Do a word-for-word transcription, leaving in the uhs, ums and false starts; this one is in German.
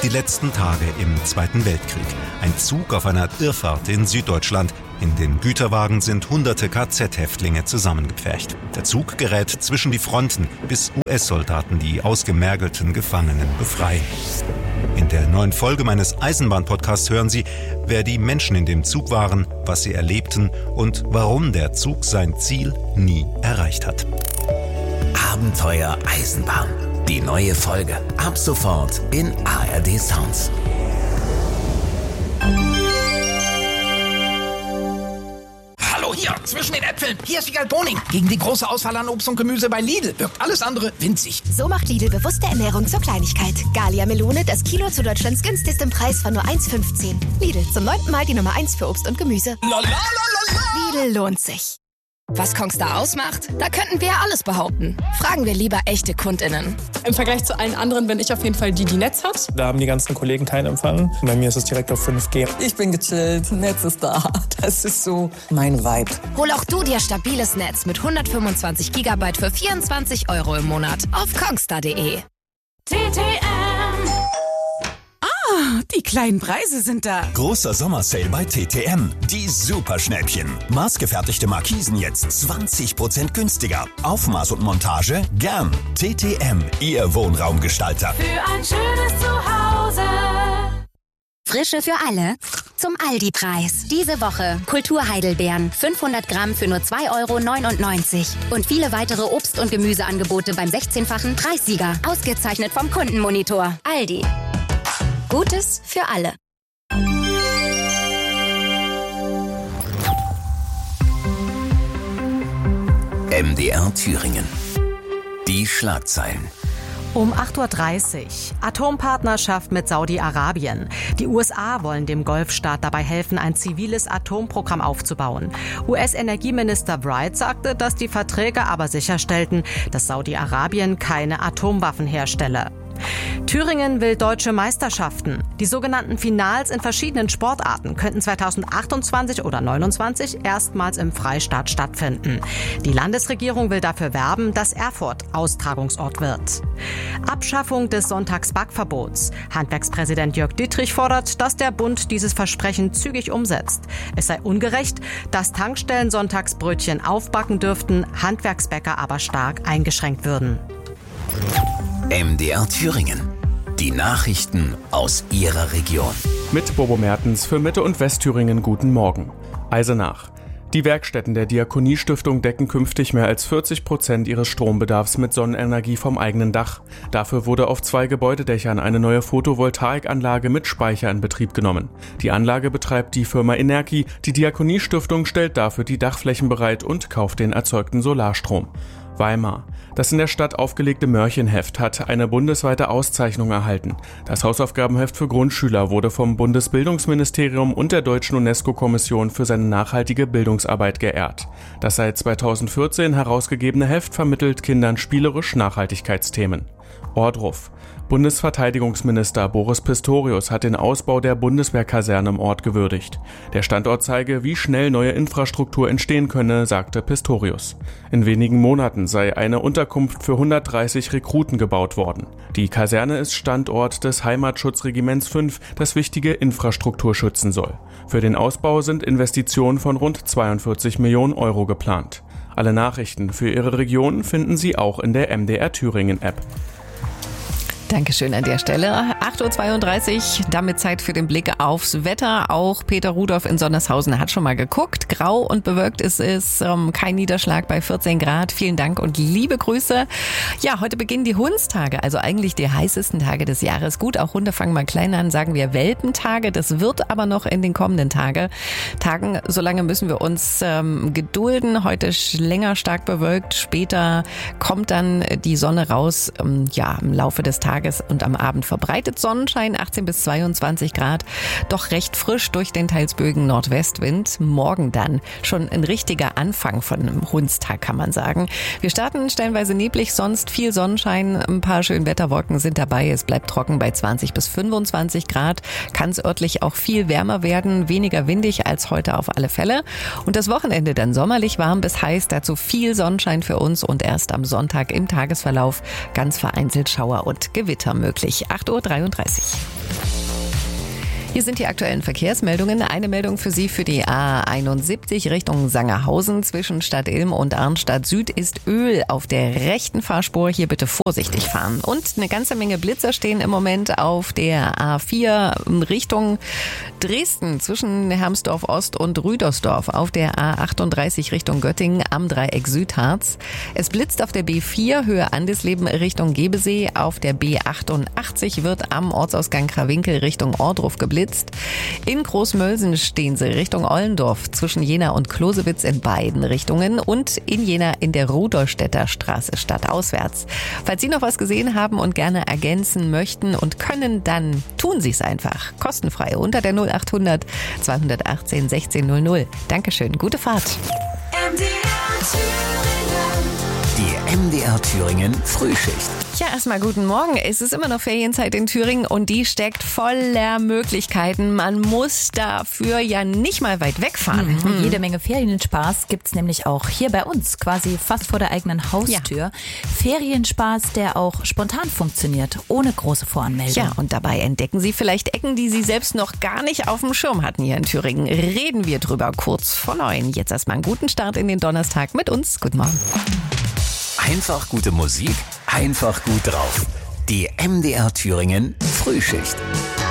Die letzten Tage im Zweiten Weltkrieg. Ein Zug auf einer Irrfahrt in Süddeutschland. In den Güterwagen sind hunderte K Z-Häftlinge zusammengepfercht. Der Zug gerät zwischen die Fronten, bis U S-Soldaten die ausgemergelten Gefangenen befreien. In der neuen Folge meines Eisenbahn-Podcasts hören Sie, wer die Menschen in dem Zug waren, was sie erlebten und warum der Zug sein Ziel nie erreicht hat. Abenteuer Eisenbahn. Die neue Folge. Ab sofort in A R D Sounds. Hallo hier, zwischen den Äpfeln. Hier ist Wiegald Boning. Gegen die große Auswahl an Obst und Gemüse bei Lidl wirkt alles andere winzig. So macht Lidl bewusste Ernährung zur Kleinigkeit. Gallia Melone, das Kilo zu Deutschlands günstigstem Preis von nur eins fünfzehn. Lidl, zum neunten Mal die Nummer eins für Obst und Gemüse. Lidl lohnt sich. Was Kongstar ausmacht? Da könnten wir ja alles behaupten. Fragen wir lieber echte KundInnen. Im Vergleich zu allen anderen bin ich auf jeden Fall die, die Netz hat. Da haben die ganzen Kollegen keinen Empfang. Bei mir ist es direkt auf fünf G. Ich bin gechillt, Netz ist da. Das ist so mein Vibe. Hol auch du dir stabiles Netz mit hundertfünfundzwanzig Gigabyte für vierundzwanzig Euro im Monat auf kongstar punkt de. T T M. Ah, die kleinen Preise sind da. Großer Sommersale bei T T M. Die Superschnäppchen. Maßgefertigte Markisen jetzt zwanzig Prozent günstiger. Aufmaß und Montage gern. T T M, Ihr Wohnraumgestalter. Für ein schönes Zuhause. Frische für alle zum Aldi-Preis. Diese Woche Kulturheidelbeeren, fünfhundert Gramm für nur zwei Euro neunundneunzig. Und viele weitere Obst- und Gemüseangebote beim sechzehnfachen Preissieger. Ausgezeichnet vom Kundenmonitor. Aldi. Gutes für alle. M D R Thüringen. Die Schlagzeilen. Um acht Uhr dreißig. Atompartnerschaft mit Saudi-Arabien. Die U S A wollen dem Golfstaat dabei helfen, ein ziviles Atomprogramm aufzubauen. U S-Energieminister Bright sagte, dass die Verträge aber sicherstellten, dass Saudi-Arabien keine Atomwaffen herstelle. Thüringen will deutsche Meisterschaften. Die sogenannten Finals in verschiedenen Sportarten könnten zweitausendachtundzwanzig oder neunundzwanzig erstmals im Freistaat stattfinden. Die Landesregierung will dafür werben, dass Erfurt Austragungsort wird. Abschaffung des Sonntagsbackverbots. Handwerkspräsident Jörg Dittrich fordert, dass der Bund dieses Versprechen zügig umsetzt. Es sei ungerecht, dass Tankstellen Sonntagsbrötchen aufbacken dürften, Handwerksbäcker aber stark eingeschränkt würden. M D R Thüringen. Die Nachrichten aus Ihrer Region. Mit Bobo Mertens für Mitte- und Westthüringen guten Morgen. Eisenach. Die Werkstätten der Diakoniestiftung decken künftig mehr als vierzig Prozent ihres Strombedarfs mit Sonnenenergie vom eigenen Dach. Dafür wurde auf zwei Gebäudedächern eine neue Photovoltaikanlage mit Speicher in Betrieb genommen. Die Anlage betreibt die Firma Enerki. Die Diakoniestiftung stellt dafür die Dachflächen bereit und kauft den erzeugten Solarstrom. Weimar. Das in der Stadt aufgelegte Mörchenheft hat eine bundesweite Auszeichnung erhalten. Das Hausaufgabenheft für Grundschüler wurde vom Bundesbildungsministerium und der Deutschen UNESCO-Kommission für seine nachhaltige Bildungsarbeit geehrt. Das seit zweitausendvierzehn herausgegebene Heft vermittelt Kindern spielerisch Nachhaltigkeitsthemen. Ohrdruf. Bundesverteidigungsminister Boris Pistorius hat den Ausbau der Bundeswehrkaserne im Ort gewürdigt. Der Standort zeige, wie schnell neue Infrastruktur entstehen könne, sagte Pistorius. In wenigen Monaten sei eine Unterkunft für hundertdreißig Rekruten gebaut worden. Die Kaserne ist Standort des Heimatschutzregiments fünf, das wichtige Infrastruktur schützen soll. Für den Ausbau sind Investitionen von rund zweiundvierzig Millionen Euro geplant. Alle Nachrichten für Ihre Region finden Sie auch in der M D R Thüringen App. Dankeschön an der Stelle. acht Uhr zweiunddreißig, damit Zeit für den Blick aufs Wetter. Auch Peter Rudolph in Sondershausen hat schon mal geguckt. Grau und bewölkt ist es, ähm, kein Niederschlag bei vierzehn Grad. Vielen Dank und liebe Grüße. Ja, heute beginnen die Hundstage, also eigentlich die heißesten Tage des Jahres. Gut, auch Hunde fangen mal klein an, sagen wir Welpentage. Das wird aber noch in den kommenden Tage. Tagen. Solange müssen wir uns ähm, gedulden. Heute länger stark bewölkt. Später kommt dann die Sonne raus, ähm, ja, im Laufe des Tages. Und am Abend verbreitet Sonnenschein, achtzehn bis zweiundzwanzig Grad, doch recht frisch durch den teils böigen Nordwestwind. Morgen dann schon ein richtiger Anfang von einem Hundstag, kann man sagen. Wir starten stellenweise neblig, sonst viel Sonnenschein, ein paar schöne Wetterwolken sind dabei. Es bleibt trocken bei zwanzig bis fünfundzwanzig Grad, kann es örtlich auch viel wärmer werden, weniger windig als heute auf alle Fälle. Und das Wochenende dann sommerlich warm bis heiß, dazu viel Sonnenschein für uns und erst am Sonntag im Tagesverlauf ganz vereinzelt Schauer und Gewitter. Gewitter möglich. acht Uhr dreiunddreißig. Hier sind die aktuellen Verkehrsmeldungen. Eine Meldung für Sie für die A einundsiebzig Richtung Sangerhausen. Zwischen Stadt Ilm und Arnstadt Süd ist Öl auf der rechten Fahrspur. Hier bitte vorsichtig fahren. Und eine ganze Menge Blitzer stehen im Moment auf der A vier Richtung Dresden. Zwischen Hermsdorf Ost und Rüdersdorf. Auf der A achtunddreißig Richtung Göttingen am Dreieck Südharz. Es blitzt auf der B vier Höhe Andesleben Richtung Gebesee. Auf der B achtundachtzig wird am Ortsausgang Krawinkel Richtung Ohrdruf geblitzt. In Großmölsen stehen sie Richtung Ollendorf, zwischen Jena und Klosewitz in beiden Richtungen und in Jena in der Rudolstädter Straße stadtauswärts. Falls Sie noch was gesehen haben und gerne ergänzen möchten und können, dann tun Sie es einfach. Kostenfrei unter der null achthundert zweihundertachtzehn sechzehn null null. Dankeschön, gute Fahrt. Die M D R Thüringen Frühschicht. Ja, erstmal guten Morgen. Es ist immer noch Ferienzeit in Thüringen und die steckt voller Möglichkeiten. Man muss dafür ja nicht mal weit wegfahren. Mhm. Mhm. Jede Menge Ferienspaß gibt's nämlich auch hier bei uns, quasi fast vor der eigenen Haustür. Ja. Ferienspaß, der auch spontan funktioniert, ohne große Voranmeldung. Ja, und dabei entdecken Sie vielleicht Ecken, die Sie selbst noch gar nicht auf dem Schirm hatten hier in Thüringen. Reden wir drüber kurz vor neun. Jetzt erstmal einen guten Start in den Donnerstag mit uns. Guten Morgen. Einfach gute Musik, einfach gut drauf. Die M D R Thüringen Frühschicht.